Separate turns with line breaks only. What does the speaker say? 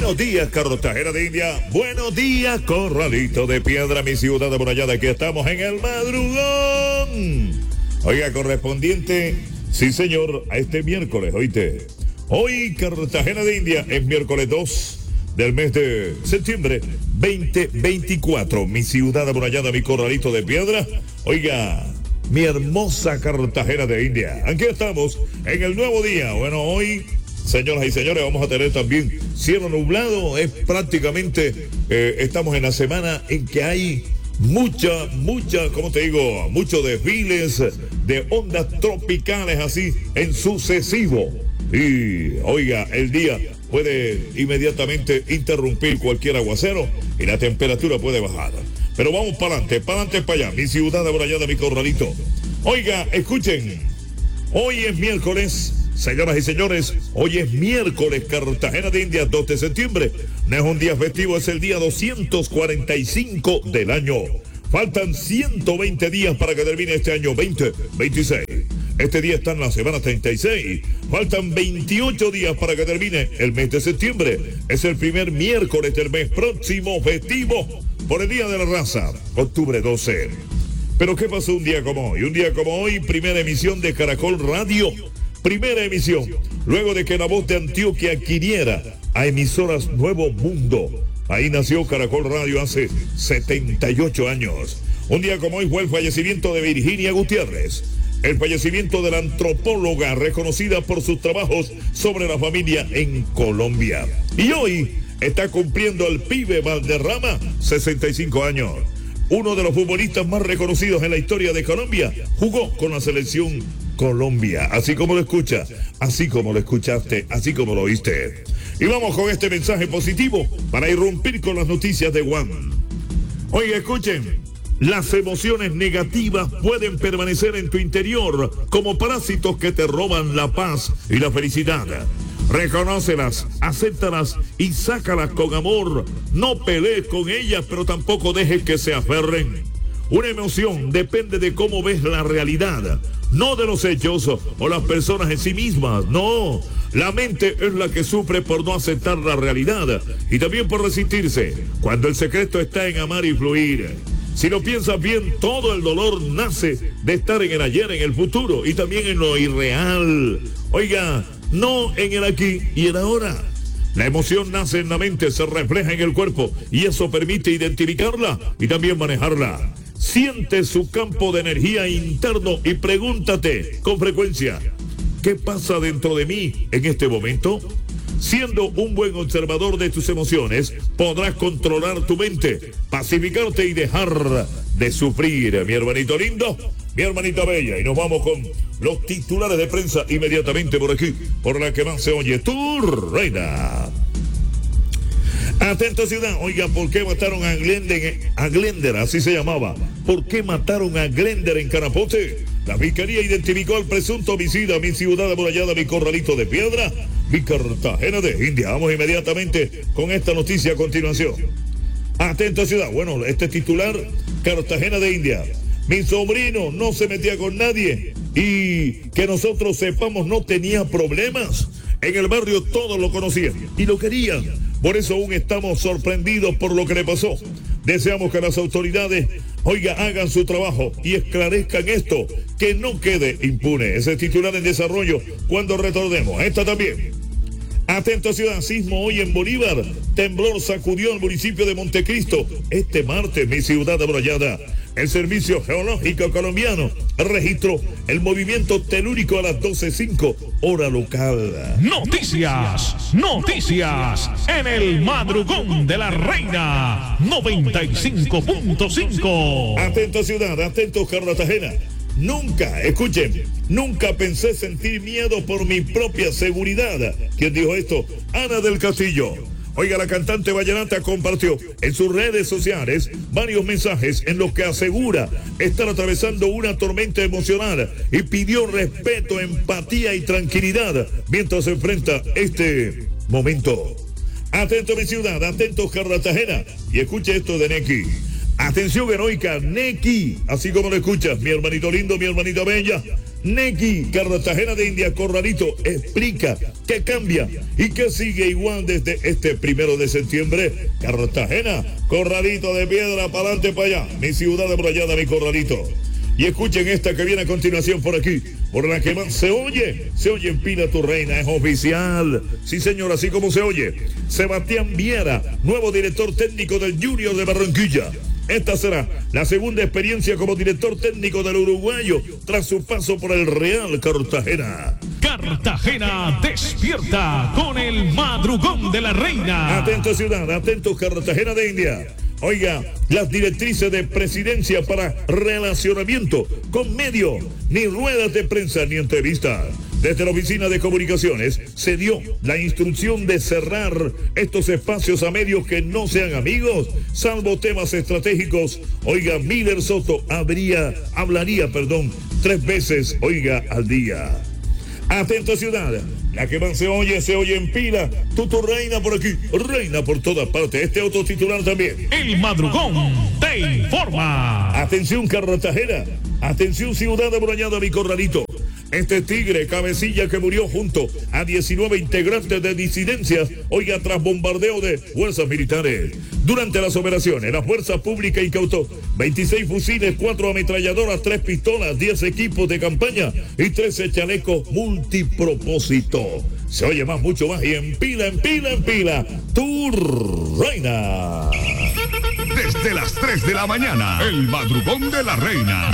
Buenos días, Cartagena de India. Buenos días, Corralito de Piedra, mi ciudad amurallada. Aquí estamos en el madrugón. Oiga, correspondiente, sí señor, a este miércoles, oíste. Hoy, Cartagena de India, es miércoles 2 del mes de septiembre 2024. Mi ciudad amurallada, mi Corralito de Piedra. Oiga, mi hermosa Cartagena de India. Aquí estamos en el nuevo día. Bueno, hoy, señoras y señores, vamos a tener también cielo nublado. Es prácticamente, estamos en la semana en que hay mucha, ¿cómo te digo? Muchos desfiles de ondas tropicales así en sucesivo. Y, oiga, el día puede inmediatamente interrumpir cualquier aguacero y la temperatura puede bajar. Pero vamos para adelante, para allá. Mi ciudad amurallada, mi Corralito. Oiga, escuchen. Hoy es miércoles, señoras y señores. Hoy es miércoles, Cartagena de India, 2 de septiembre. No es un día festivo, es el día 245 del año. Faltan 120 días para que termine este año 2026. Este día está en la semana 36. Faltan 28 días para que termine el mes de septiembre. Es el primer miércoles del mes próximo festivo por el Día de la Raza, octubre 12. Pero ¿qué pasó un día como hoy? Un día como hoy, primera emisión de Caracol Radio. Primera emisión, luego de que La Voz de Antioquia adquiriera a emisoras Nuevo Mundo. Ahí nació Caracol Radio hace 78 años. Un día como hoy fue el fallecimiento de Virginia Gutiérrez. El fallecimiento de la antropóloga reconocida por sus trabajos sobre la familia en Colombia. Y hoy está cumpliendo el pibe Valderrama 65 años. Uno de los futbolistas más reconocidos en la historia de Colombia. Jugó con la selección Colombia. Así como lo escucha, así como lo escuchaste, así como lo oíste. Y vamos con este mensaje positivo para irrumpir con las noticias de Juan. Oiga, escuchen. Las emociones negativas pueden permanecer en tu interior como parásitos que te roban la paz y la felicidad. Reconócelas, acéptalas y sácalas con amor. No pelees con ellas, pero tampoco dejes que se aferren. Una emoción depende de cómo ves la realidad, no de los hechos o las personas en sí mismas. No, la mente es la que sufre por no aceptar la realidad y también por resistirse, cuando el secreto está en amar y fluir. Si lo piensas bien, todo el dolor nace de estar en el ayer, en el futuro y también en lo irreal. Oiga, no en el aquí y el ahora. La emoción nace en la mente, se refleja en el cuerpo y eso permite identificarla y también manejarla. Siente su campo de energía interno y pregúntate con frecuencia, ¿qué pasa dentro de mí en este momento? Siendo un buen observador de tus emociones, podrás controlar tu mente, pacificarte y dejar de sufrir. Mi hermanito lindo, mi hermanita bella. Y nos vamos con los titulares de prensa inmediatamente por aquí, por la que más se oye, tu reina. Atento ciudad, oiga, ¿por qué mataron a Glender? Así se llamaba. ¿Por qué mataron a Glender en Carapote? La fiscalía identificó al presunto homicida, mi ciudad amurallada, mi Corralito de Piedra, mi Cartagena de India. Vamos inmediatamente con esta noticia a continuación. Atento ciudad, bueno, este titular, Cartagena de India. Mi sobrino no se metía con nadie y que nosotros sepamos no tenía problemas. En el barrio todos lo conocían y lo querían. Por eso aún estamos sorprendidos por lo que le pasó. Deseamos que las autoridades, oiga, hagan su trabajo y esclarezcan esto, que no quede impune. Ese titular en desarrollo cuando retornemos. Esta también. Atento ciudad, sismo hoy en Bolívar. Temblor sacudió al municipio de Montecristo. Este martes, mi ciudad amurallada. El Servicio Geológico Colombiano registró el movimiento telúrico a las 12:05 hora local.
Noticias en el madrugón de la reina 95.5.
Atento ciudad, atento Cartagena. Nunca pensé sentir miedo por mi propia seguridad. ¿Quién dijo esto? Ana del Castillo. Oiga, la cantante vallenata compartió en sus redes sociales varios mensajes en los que asegura estar atravesando una tormenta emocional y pidió respeto, empatía y tranquilidad mientras se enfrenta este momento. Atento mi ciudad, atento Cartagena y escuche esto de Neki. Atención heroica, Neki, así como lo escuchas, mi hermanito lindo, mi hermanita bella. Neki, Cartagena de India, Corralito, explica qué cambia y qué sigue igual desde este 1 de septiembre. Cartagena, Corralito de Piedra, para adelante, para allá. Mi ciudad amurallada, mi Corralito. Y escuchen esta que viene a continuación por aquí, por la que más se oye en Pila tu Reina, es oficial. Sí, señor, así como se oye. Sebastián Viera, nuevo director técnico del Junior de Barranquilla. Esta será la segunda experiencia como director técnico del uruguayo tras su paso por el Real Cartagena.
Cartagena despierta con el madrugón de la reina.
Atento ciudad, atento Cartagena de India. Oiga, las directrices de presidencia para relacionamiento con medios, ni ruedas de prensa ni entrevistas. Desde la oficina de comunicaciones se dio la instrucción de cerrar estos espacios a medios que no sean amigos, salvo temas estratégicos. Oiga, Miller Soto hablaría 3 veces, oiga, al día. Atento ciudad, la que más se oye en Pila, tu reina por aquí, reina por todas partes. Este otro titular también.
El madrugón te informa.
Atención Cartagena, atención ciudad amurallada, mi Corralito. Este tigre cabecilla que murió junto a 19 integrantes de disidencias, oiga, tras bombardeo de fuerzas militares. Durante las operaciones, la fuerza pública incautó 26 fusiles, 4 ametralladoras, 3 pistolas, 10 equipos de campaña y 13 chalecos multipropósito. Se oye más, mucho más, y en Pila, tu reina.
Desde las 3 de la mañana, el madrugón de la reina.